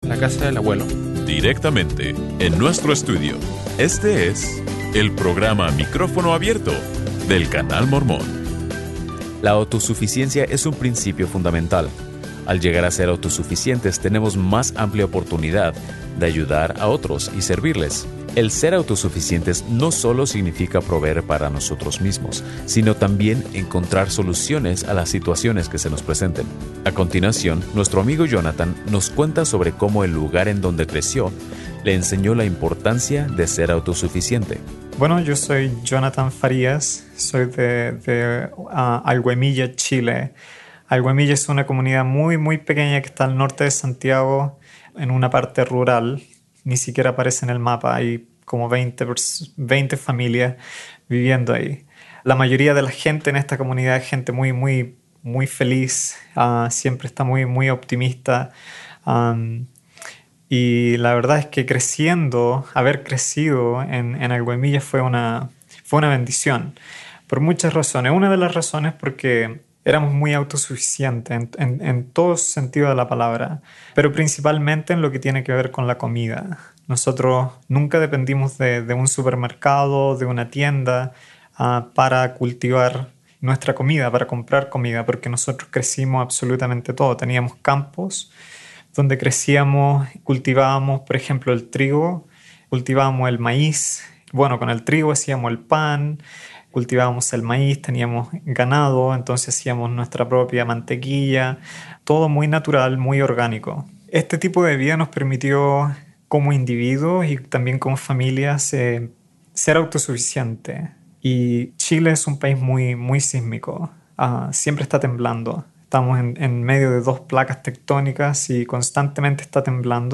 la casa del abuelo. Directamente en nuestro estudio. Este es el programa Micrófono Abierto del Canal Mormón. La autosuficiencia es un principio fundamental. Al llegar a ser autosuficientes, tenemos más amplia oportunidad de ayudar a otros y servirles. El ser autosuficientes no solo significa proveer para nosotros mismos, sino también encontrar soluciones a las situaciones que se nos presenten. A continuación, nuestro amigo Jonathan nos cuenta sobre cómo el lugar en donde creció le enseñó la importancia de ser autosuficiente. Bueno, yo soy Jonathan Farías, soy de Alguemilla, Chile. Alguemilla es una comunidad muy pequeña que está al norte de Santiago, en una parte rural. Ni siquiera aparece en el mapa, hay como 20 familias viviendo ahí. La mayoría de la gente en esta comunidad es gente muy feliz, siempre está muy optimista. Y la verdad es que haber crecido en Alguemilla fue una bendición, por muchas razones. Una de las razones porque éramos muy autosuficientes en todo sentido de la palabra, pero principalmente en lo que tiene que ver con la comida. Nosotros nunca dependimos de un supermercado, de una tienda, para cultivar nuestra comida, para comprar comida, porque nosotros crecimos absolutamente todo. Teníamos campos donde crecíamos, cultivábamos, por ejemplo, el trigo, cultivábamos el maíz. Bueno, con el trigo hacíamos el pan, cultivábamos el maíz, teníamos ganado, entonces hacíamos nuestra propia mantequilla, todo muy natural, muy orgánico. Este tipo de vida nos permitió como individuos y también como familias ser autosuficientes. Y Chile es un país muy sísmico, siempre está temblando. Estamos en medio de dos placas tectónicas y constantemente está temblando.